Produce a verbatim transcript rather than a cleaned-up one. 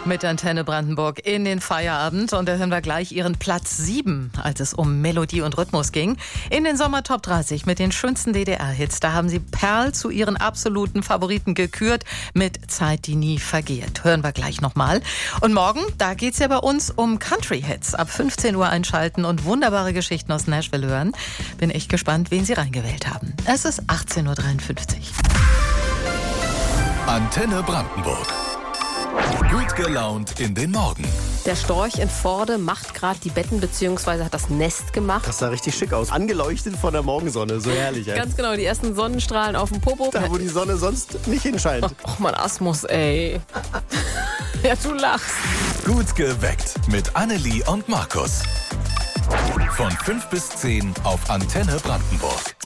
Mit Antenne Brandenburg in den Feierabend. Und da hören wir gleich ihren Platz sieben, als es um Melodie und Rhythmus ging. In den Sommer Top dreißig mit den schönsten D D R-Hits. Da haben sie Perl zu ihren absoluten Favoriten gekürt mit Zeit, die nie vergeht. Hören wir gleich nochmal. Und morgen, da geht's ja bei uns um Country-Hits. Ab fünfzehn Uhr einschalten und wunderbare Geschichten aus Nashville hören. Bin echt gespannt, wen Sie reingewählt haben. Es ist achtzehn Uhr dreiundfünfzig. Antenne Brandenburg. Gut gelaunt in den Morgen. Der Storch in Vorde macht gerade die Betten bzw. hat das Nest gemacht. Das sah richtig schick aus. Angeleuchtet von der Morgensonne. So herrlich. Ey. Ganz genau, die ersten Sonnenstrahlen auf dem Popo. Da, wo die Sonne sonst nicht hinscheint. Och, mein Asmus, ey. Ja, du lachst. Gut geweckt mit Annelie und Markus. Von fünf bis zehn auf Antenne Brandenburg.